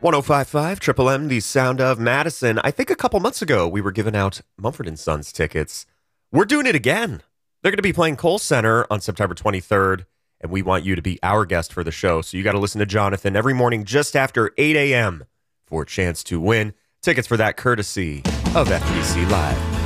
1055 Triple M, the sound of Madison. I think a couple months ago we were giving out Mumford & Sons tickets. We're doing it again. They're going to be playing Kohl Center on September 23rd, and we want you to be our guest for the show. So you got to listen to Jonathan every morning just after 8 a.m. for a chance to win tickets for that courtesy of FBC Live.